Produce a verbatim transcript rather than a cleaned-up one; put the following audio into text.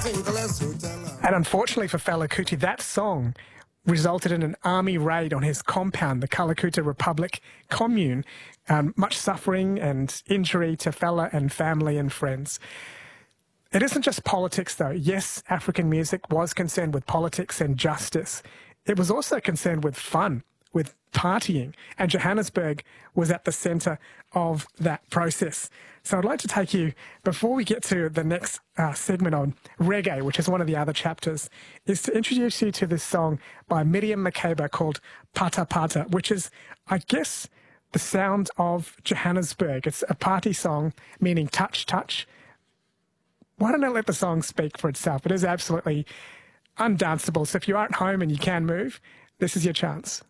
And unfortunately for Fela Kuti, that song resulted in an army raid on his compound, the Kalakuta Republic commune. Um, much suffering and injury to Fela and family and friends. It isn't just politics, though. Yes, African music was concerned with politics and justice. It was also concerned with fun, with partying, and Johannesburg was at the centre of that process. So I'd like to take you, before we get to the next uh, segment on reggae, which is one of the other chapters, is to introduce you to this song by Miriam Makeba called Pata Pata, which is, I guess, the sound of Johannesburg. It's a party song meaning touch, touch. Why don't I let the song speak for itself? It is absolutely undanceable. So if you're at home and you can move, this is your chance.